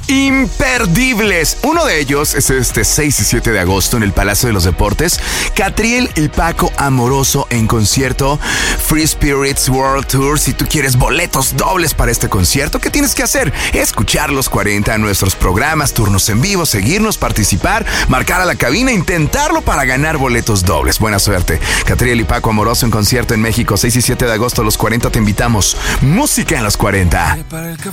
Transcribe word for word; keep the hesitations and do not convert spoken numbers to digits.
imperdibles. Uno de ellos es este seis y siete de agosto en el Palacio de los Deportes. Catriel y Paco Amoroso en concierto Free Spirits World Tour. Si tú quieres boletos dobles para este concierto, ¿qué tienes que hacer? Escuchar los cuarenta, nuestros programas, turnos en vivo, seguirnos, participar, marcar a la cabina, intentarlo para ganar boletos dobles. Buena suerte. Catriel y Paco Amoroso en concierto en México, seis y siete de agosto, los cuarenta te invitamos. Música en los cuarenta. Para el café.